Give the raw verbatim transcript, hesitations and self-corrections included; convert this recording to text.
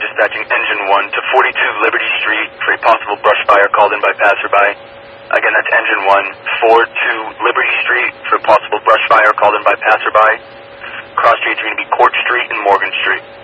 dispatching engine one to forty-two Liberty Street for a possible brush fire called in by passerby. Again, that's engine one, forty-two Liberty Street for a possible brush fire called in by passerby. Cross streets are going to be Court Street and Morgan Street.